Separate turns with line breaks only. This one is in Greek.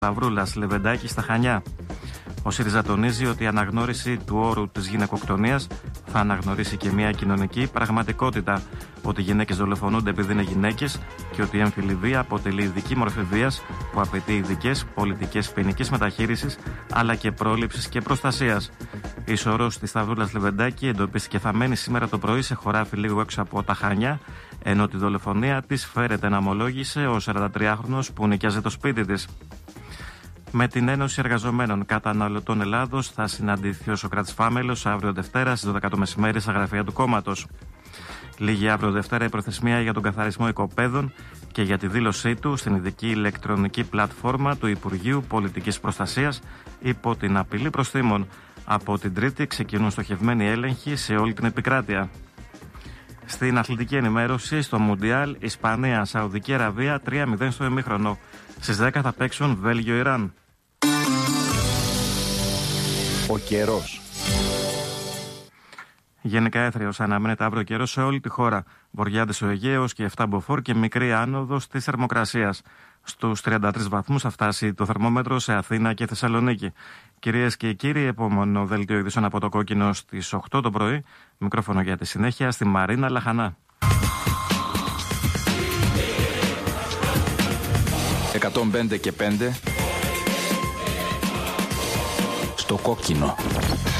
Σταυρούλας Λεβεντάκη στα Χανιά. Ο ΣΥΡΙΖΑ τονίζει ότι η αναγνώριση του όρου της γυναικοκτονίας θα αναγνωρίσει και μια κοινωνική πραγματικότητα, ότι οι γυναίκες δολοφονούνται επειδή είναι γυναίκες και ότι η έμφυλη βία αποτελεί ειδική μορφή βίας που απαιτεί ειδικές πολιτικές ποινικής μεταχείρισης αλλά και πρόληψης και προστασίας. Η σωρός της Σταυρούλας Λεβεντάκη εντοπίστηκε θαμμένη σήμερα το πρωί σε χωράφι λίγο έξω από τα Χανιά, ενώ τη δολοφονία της φέρεται να ομολόγησε ο 43χρονος που νοικιάζει το σπίτι της. Με την Ένωση Εργαζομένων Καταναλωτών Ελλάδος θα συναντηθεί ο Σωκράτης Φάμελος αύριο Δευτέρα στις 12 το μεσημέρι στα γραφεία του κόμματος. Λήγει αύριο Δευτέρα η προθεσμία για τον καθαρισμό οικοπαίδων και για τη δήλωσή του στην ειδική ηλεκτρονική πλατφόρμα του Υπουργείου Πολιτικής Προστασίας υπό την απειλή προστίμων. Από την Τρίτη ξεκινούν στοχευμένοι έλεγχοι σε όλη την επικράτεια. Στην αθλητική ενημέρωση, στο Μουντιάλ, Ισπανία, Σαουδική Αραβία 3-0 στο ημίχρονο. Στις 10 θα παίξουν Βέλγιο-Ιράν.
Ο καιρός.
Γενικά έθριος αναμένεται αύριο καιρό σε όλη τη χώρα. Βορειάδες ο Αιγαίος και 7 μποφόρ και μικρή άνοδος της θερμοκρασίας. Στους 33 βαθμούς θα φτάσει το θερμόμετρο σε Αθήνα και Θεσσαλονίκη. Κυρίες και κύριοι, επόμενο δελτίο ειδήσεων από το Κόκκινο στις 8 το πρωί. Μικρόφωνο για τη συνέχεια στη Μαρίνα Λαχανά.
105 και 5 στο Κόκκινο.